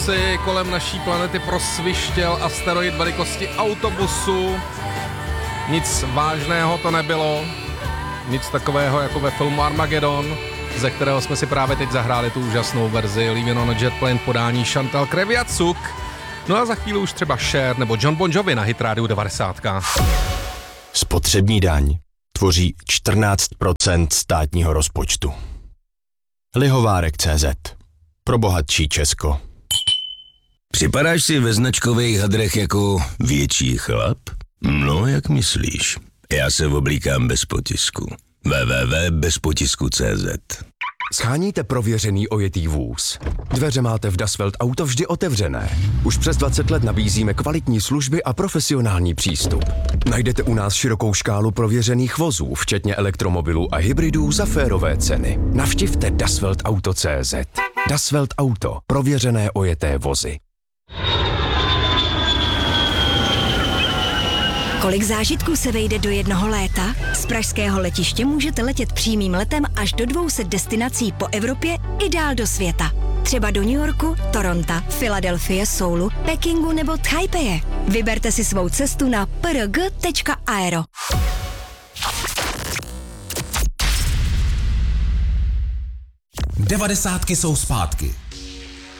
Kolem naší planety prosvištěl asteroid velikosti autobusu. Nic vážného to nebylo. Nic takového jako ve filmu Armageddon, ze kterého jsme si právě teď zahráli tu úžasnou verzi Leaving on a Jet Plane v podání Chantal Kreviazuk. No a za chvíli už třeba Cher nebo John Bon Jovi na Hit Radio 90. Spotřební daň tvoří 14% státního rozpočtu. Lihovárek.cz. Pro bohatší Česko. Připadáš si ve značkových hadrech jako větší chlap? No, jak myslíš? Já se oblíkám bez potisku. www.bezpotisku.cz. Sháníte prověřený ojetý vůz? Dveře máte v Das Welt Auto vždy otevřené. Už přes 20 let nabízíme kvalitní služby a profesionální přístup. Najdete u nás širokou škálu prověřených vozů, včetně elektromobilů a hybridů za férové ceny. Navštivte dasweltauto.cz. Das Welt Auto. Prověřené ojeté vozy. Kolik zážitků se vejde do jednoho léta? Z pražského letiště můžete letět přímým letem až do 200 destinací po Evropě i dál do světa. Třeba do New Yorku, Toronto, Filadelfie, Soulu, Pekingu nebo Taipeje. Vyberte si svou cestu na prg.aero. 90 jsou zpátky.